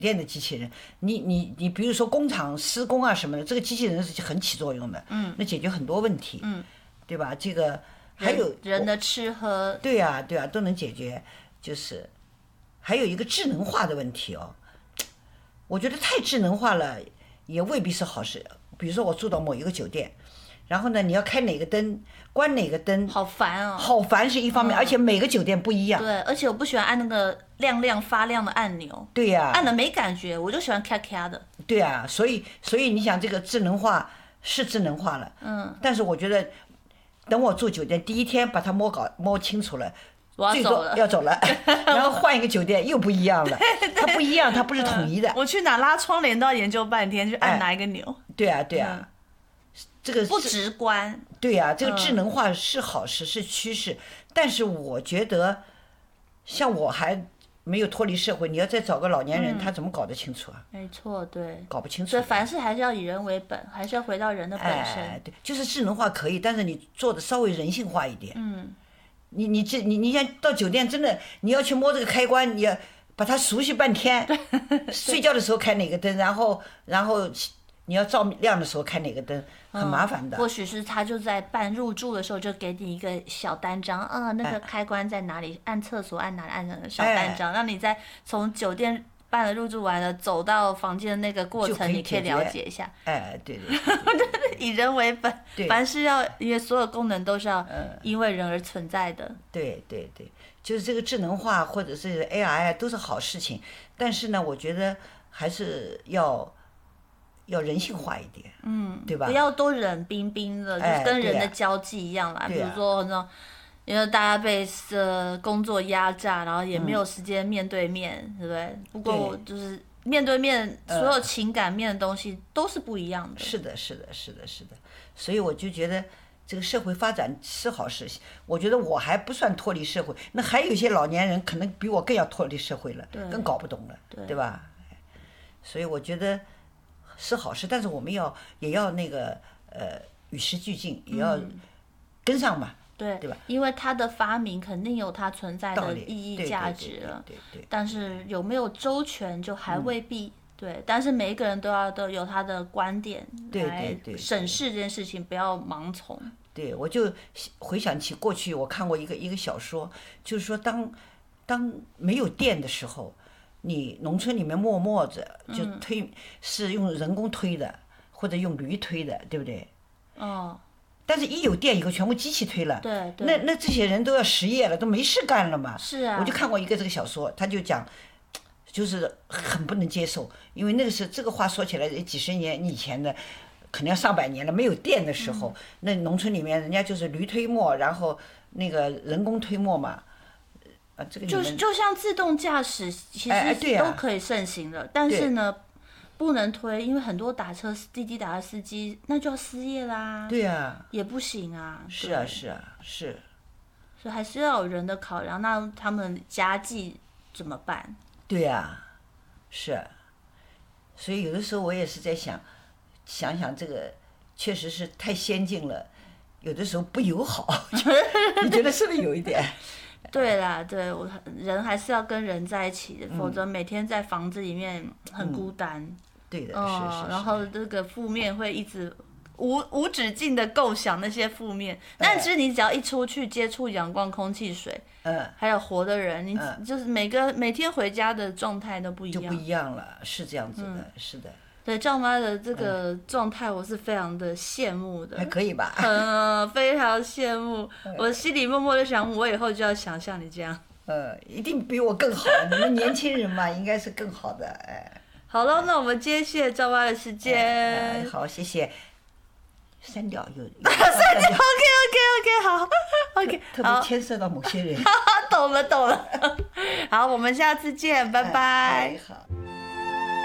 店的机器人，你比如说工厂施工啊什么的，这个机器人是很起作用的，那解决很多问题，对吧？这个还有人的吃喝， 对呀对呀都能解决，就是还有一个智能化的问题哦，我觉得太智能化了也未必是好事。比如说我住到某一个酒店，然后呢你要开哪个灯，关哪个灯， 好烦哦， 好烦是一方面，而且每个酒店不一样。 对，而且我不喜欢按那个亮发亮的按钮。 对呀， 按了没感觉，我就喜欢咔咔的。 对呀，所以你想这个智能化是智能化了，但是我觉得等我住酒店第一天把它摸清楚了。最多要走了，然后换一个酒店又不一样了，它不一样，它不是统一的。 我去哪拉窗帘都要研究半天，去按哪一个钮。 对啊，对啊，这个不直观。 对啊，这个智能化是好事，是趋势，但是我觉得，像我还没有脱离社会，你要再找个老年人，他怎么搞得清楚啊？ 没错，对， 搞不清楚。 所以凡事还是要以人为本，还是要回到人的本身。 对，就是智能化可以，但是你做的稍微人性化一点。你像到酒店真的你要去摸这个开关，你要把它熟悉半天，睡觉的时候开哪个灯，然后你要照亮的时候开哪个灯，很麻烦的。 或许是他就在办入住的时候就给你一个小单张啊，那个开关在哪里，按厕所按哪里，按那个小单张，让你在从酒店办了入住完了走到房间的那个过程，你可以了解一下。 对， 以人为本，凡事要，因为所有功能都是要因为人而存在的。 对，就是这个智能化或者是 AI 都是好事情，但是呢，我觉得还是要人性化一点，对吧？ 不要都冷冰冰的，就是跟人的交际一样啦。比如说那种，因为大家被工作压榨，然后也没有时间面对面，对不对？不过我就是面对面，所有情感面的东西都是不一样的。 是的，所以我就觉得这个社会发展是好事。我觉得我还不算脱离社会，那还有一些老年人可能比我更要脱离社会了，更搞不懂了，对吧？所以我觉得是好事，但是我们也要那个与时俱进，也要跟上嘛。对吧？ 因为它的发明肯定有它存在的意义价值了，但是有没有周全就还未必。对，但是每一个人都有他的观点来审视这件事情，不要盲从。 对，我就回想起过去我看过一个小说，就是说当没有电的时候，你农村里面默默着就是用人工推的，或者用驴推的，对不对？但是一有电以后，全部机器推了。 对。 那这些人都要失业了，都没事干了嘛。 是啊。 我就看过一个这个小说，他就讲，就是很不能接受，因为那个是这个话说起来几十年以前的，可能要上百年了，没有电的时候，那农村里面人家就是驴推磨，然后那个人工推磨嘛。这个就像自动驾驶，其实都可以盛行了，但是呢。不能推，因为很多滴滴打车司机那就要失业啦。 对啊， 也不行啊。 是啊， 所以还是要有人的考量，那他们家计怎么办？ 对啊，是。所以有的时候我也是在想这个确实是太先进了，有的时候不友好。你觉得是不是有一点？ 对啦，对，人还是要跟人在一起的，否则每天在房子里面很孤单。 对的，是。 然后这个负面会一直无止境的构想那些负面，但其实你只要一出去接触阳光、空气、水，还有活的人，你就是每天回家的状态都不一样， 就不一样了，是这样子的，是的。 对赵妈的这个状态，我是非常的羡慕的， 还可以吧？ 非常羡慕，我心里默默的想，我以后就要想像你这样。 一定比我更好，你们年轻人嘛，应该是更好的， 好了，那我们今天谢谢赵妈的时间。 好，谢谢。删掉删掉 ，OK， 好 ，OK， 特别牵涉到某些人。 懂了。好，我们下次见，拜拜。 好。